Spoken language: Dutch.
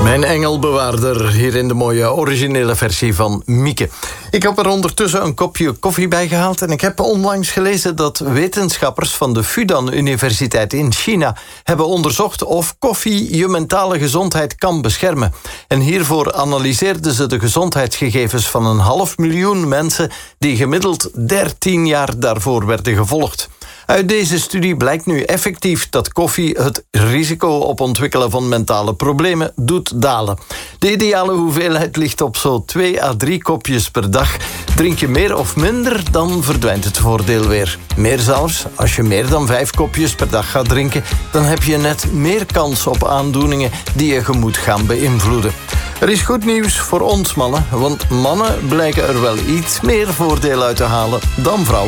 Mijn engelbewaarder, hier in de mooie originele versie van Mieke. Ik heb er ondertussen een kopje koffie bij gehaald en ik heb onlangs gelezen dat wetenschappers van de Fudan Universiteit in China hebben onderzocht of koffie je mentale gezondheid kan beschermen. En hiervoor analyseerden ze de gezondheidsgegevens van 500.000 mensen die gemiddeld 13 jaar daarvoor werden gevolgd. Uit deze studie blijkt nu effectief dat koffie het risico op ontwikkelen van mentale problemen doet dalen. De ideale hoeveelheid ligt op zo 2 à 3 kopjes per dag. Drink je meer of minder, dan verdwijnt het voordeel weer. Meer zelfs, als je meer dan 5 kopjes per dag gaat drinken, dan heb je net meer kans op aandoeningen die je gemoed gaan beïnvloeden. Er is goed nieuws voor ons mannen, want mannen blijken er wel iets meer voordeel uit te halen dan vrouwen.